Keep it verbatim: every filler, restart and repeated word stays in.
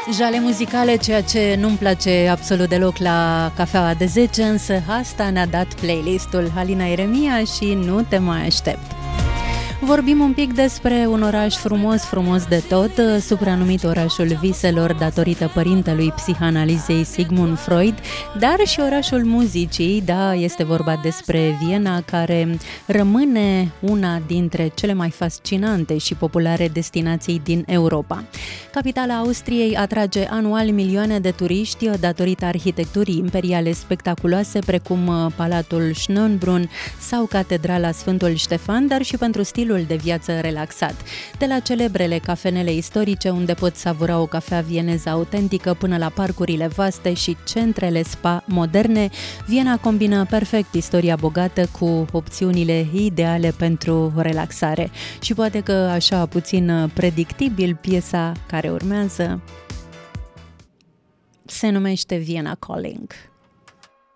Jale muzicale, ceea ce nu-mi place absolut deloc la Cafeaua de zece, însă asta ne-a dat playlistul Alina Ieremia și nu te mai aștept. Vorbim un pic despre un oraș frumos, frumos de tot, supranumit orașul viselor datorită părintelui psihanalizei Sigmund Freud, dar și orașul muzicii, da, este vorba despre Viena, care rămâne una dintre cele mai fascinante și populare destinații din Europa. Capitala Austriei atrage anual milioane de turiști datorită arhitecturii imperiale spectaculoase, precum Palatul Schönbrunn sau Catedrala Sfântul Ștefan, dar și pentru stilul de viață relaxat. De la celebrele cafenele istorice, unde poți savura o cafea vieneză autentică, până la parcurile vaste și centrele spa moderne, Viena combină perfect istoria bogată cu opțiunile ideale pentru relaxare. Și poate că așa puțin predictibil, piesa care urmează se numește Vienna Calling.